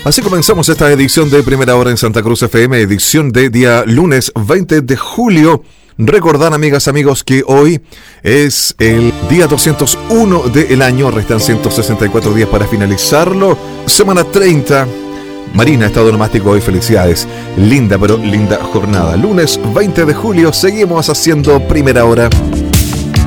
Así comenzamos esta edición de Primera Hora en Santa Cruz FM, edición de día lunes 20 de julio. Recordar, amigas, amigos, que hoy es el día 201 del año, restan 164 días para finalizarlo. Semana 30. Marina, estado nomástico hoy, felicidades. Linda, pero linda jornada. Lunes 20 de julio, seguimos haciendo Primera Hora.